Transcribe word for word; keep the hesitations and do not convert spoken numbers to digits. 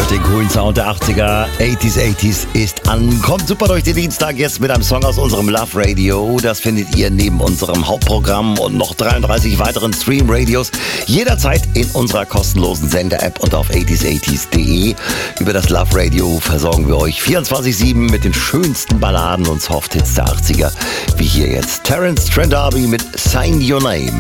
Den coolen Sound der achtziger, achtziger, achtziger ist an. Kommt super durch den Dienstag jetzt mit einem Song aus unserem Love Radio. Das findet ihr neben unserem Hauptprogramm und noch dreiunddreißig weiteren Stream-Radios jederzeit in unserer kostenlosen Sender-App und auf achtziger achtziger punkt de. Über das Love Radio versorgen wir euch vierundzwanzig sieben mit den schönsten Balladen und Softhits der achtziger. Wie hier jetzt Terence Trent D'Arby mit Sign Your Name.